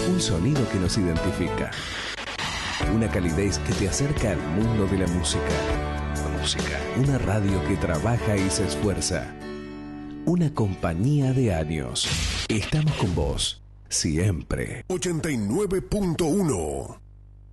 Un sonido que nos identifica. Una calidez que te acerca al mundo de la música. Una radio que trabaja y se esfuerza. Una compañía de años. Estamos con vos, siempre. 89.1